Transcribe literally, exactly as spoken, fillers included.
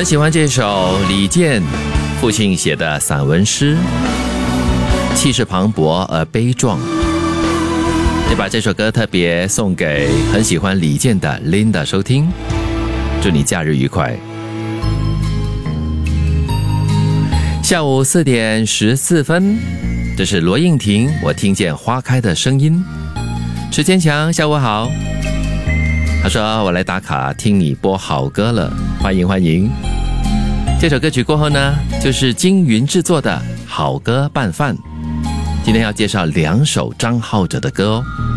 很喜欢这首李健父亲写的散文诗，气势磅礴而悲壮。也把这首歌特别送给很喜欢李健的 Linda 收听，祝你假日愉快。下午四点十四分，这是罗应婷，我听见花开的声音。池坚强，下午好。他说我来打卡听你播好歌了，欢迎欢迎。这首歌曲过后呢，就是金云制作的好歌拌饭。今天要介绍两首张浩哲的歌哦。